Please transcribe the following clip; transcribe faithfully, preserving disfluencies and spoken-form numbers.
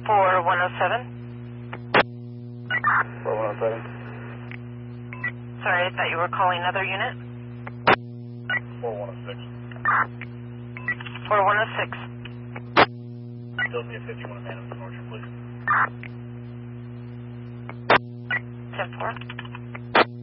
four one oh seven. four one oh seven. Sorry, I thought you were calling another unit. four one oh six. four one oh six. Philadelphia fifty-one Abandonment Orchard, please. ten four.